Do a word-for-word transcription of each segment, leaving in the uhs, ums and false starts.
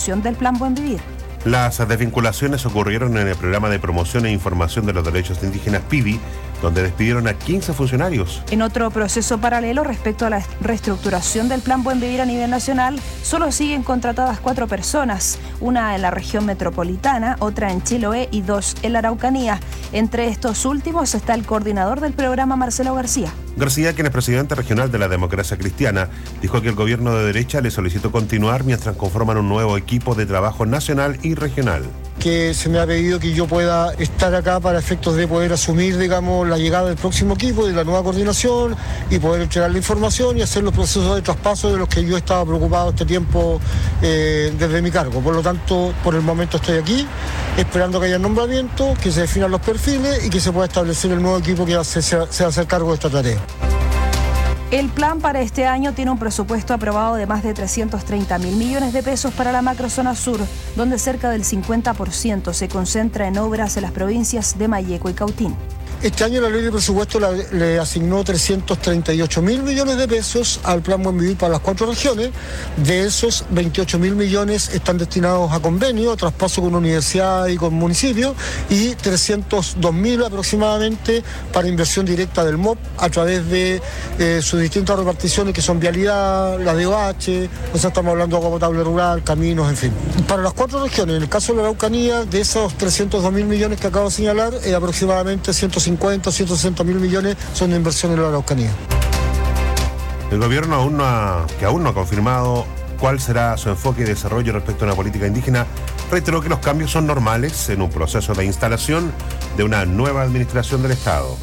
ejecución del Plan Buen Vivir. Las desvinculaciones ocurrieron en el programa de promoción e información de los derechos indígenas P I B I, donde despidieron a quince funcionarios. En otro proceso paralelo respecto a la reestructuración del Plan Buen Vivir a nivel nacional, solo siguen contratadas cuatro personas, una en la región metropolitana, otra en Chiloé y dos en la Araucanía. Entre estos últimos está el coordinador del programa, Marcelo García. García, quien es presidente regional de la Democracia Cristiana, dijo que el gobierno de derecha le solicitó continuar mientras conforman un nuevo equipo de trabajo nacional y regional. Que se me ha pedido que yo pueda estar acá para efectos de poder asumir, digamos, la llegada del próximo equipo, de la nueva coordinación y poder entregar la información y hacer los procesos de traspaso de los que yo estaba preocupado este tiempo eh, desde mi cargo. Por lo tanto, por el momento estoy aquí, esperando que haya nombramiento, que se definan los perfiles y que se pueda establecer el nuevo equipo que va a se, se va a hacer cargo de esta tarea. El plan para este año tiene un presupuesto aprobado de más de trescientos treinta mil millones de pesos para la macrozona sur, donde cerca del cincuenta por ciento se concentra en obras en las provincias de Malleco y Cautín. Este año la ley de presupuesto la, le asignó trescientos treinta y ocho mil millones de pesos al Plan Buen Vivir para las cuatro regiones. De esos, veintiocho mil millones están destinados a convenio, traspaso con universidad y con municipios, y trescientos dos mil aproximadamente para inversión directa del M O P a través de eh, sus distintas reparticiones, que son vialidad, la D O H, o sea, estamos hablando de agua potable rural, caminos, en fin. Para las cuatro regiones, en el caso de la Araucanía, de esos trescientos dos mil millones que acabo de señalar, eh, aproximadamente ciento cincuenta, ciento sesenta mil millones son de inversión en la Araucanía. El gobierno aún no ha, que aún no ha confirmado cuál será su enfoque y desarrollo respecto a una política indígena, reiteró que los cambios son normales en un proceso de instalación de una nueva administración del Estado.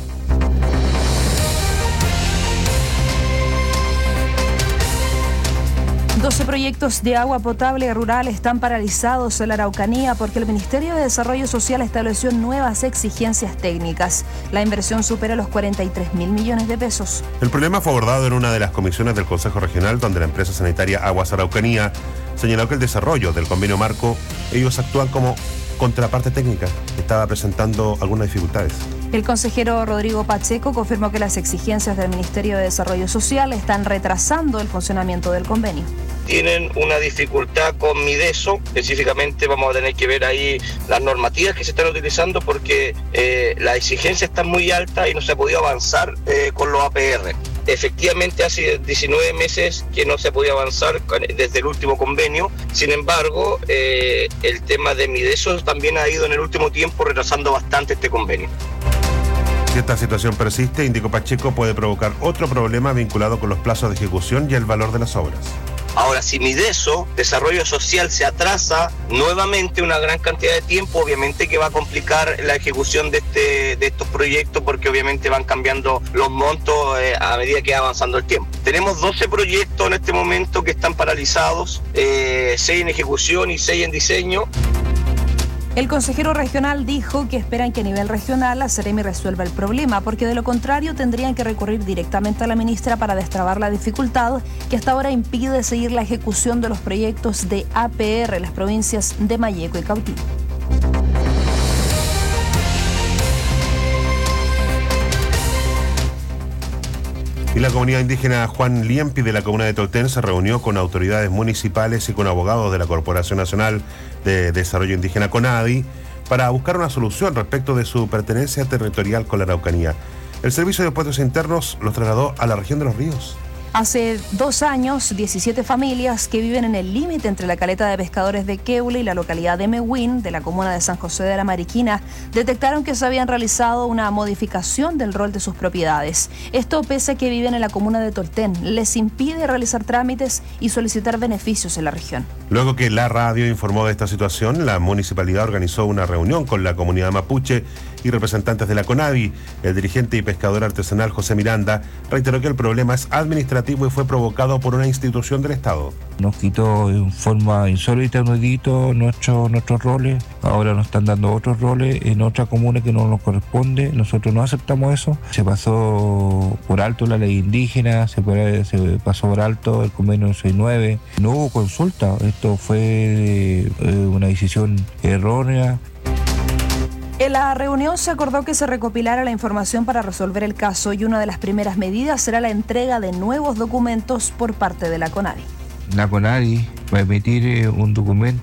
doce proyectos de agua potable rural están paralizados en la Araucanía porque el Ministerio de Desarrollo Social estableció nuevas exigencias técnicas. La inversión supera los cuarenta y tres mil millones de pesos. El problema fue abordado en una de las comisiones del Consejo Regional, donde la empresa sanitaria Aguas Araucanía señaló que el desarrollo del convenio marco, ellos actúan como contraparte técnica, estaba presentando algunas dificultades. El consejero Rodrigo Pacheco confirmó que las exigencias del Ministerio de Desarrollo Social están retrasando el funcionamiento del convenio. Tienen una dificultad con Mideso, específicamente vamos a tener que ver ahí las normativas que se están utilizando porque eh, la exigencia está muy alta y no se ha podido avanzar eh, con los A P R. Efectivamente, hace diecinueve meses que no se ha podido avanzar desde el último convenio. Sin embargo, eh, el tema de Mideso también ha ido en el último tiempo retrasando bastante este convenio. Si esta situación persiste, indicó Pacheco, puede provocar otro problema vinculado con los plazos de ejecución y el valor de las obras. Ahora, si Mideso, desarrollo social, se atrasa nuevamente una gran cantidad de tiempo, obviamente que va a complicar la ejecución de este de estos proyectos porque obviamente van cambiando los montos eh, a medida que va avanzando el tiempo. Tenemos doce proyectos en este momento que están paralizados, eh, seis en ejecución y seis en diseño. El consejero regional dijo que esperan que a nivel regional la Seremi resuelva el problema, porque de lo contrario tendrían que recurrir directamente a la ministra para destrabar la dificultad que hasta ahora impide seguir la ejecución de los proyectos de A P R en las provincias de Malleco y Cautín. Y la comunidad indígena Juan Liempi de la comuna de Tolten se reunió con autoridades municipales y con abogados de la Corporación Nacional de Desarrollo Indígena CONADI para buscar una solución respecto de su pertenencia territorial con la Araucanía. El Servicio de Puestos Internos los trasladó a la región de Los Ríos. Hace dos años, diecisiete familias que viven en el límite entre la caleta de pescadores de Queule y la localidad de Mehuín, de la comuna de San José de la Mariquina, detectaron que se habían realizado una modificación del rol de sus propiedades. Esto, pese a que viven en la comuna de Tolten, les impide realizar trámites y solicitar beneficios en la región. Luego que la radio informó de esta situación, la municipalidad organizó una reunión con la comunidad mapuche y representantes de la CONADI. El dirigente y pescador artesanal José Miranda reiteró que el problema es administrativo y fue provocado por una institución del Estado. Nos quitó en forma insólita, inédito, nuestro, nuestros roles. Ahora nos están dando otros roles en otra comuna que no nos corresponde. Nosotros no aceptamos eso. Se pasó por alto la ley indígena, se, se pasó por alto el convenio sesenta y nueve. No hubo consulta. Esto fue eh, una decisión errónea. En la reunión se acordó que se recopilara la información para resolver el caso y una de las primeras medidas será la entrega de nuevos documentos por parte de la CONADI. La CONADI va a emitir un documento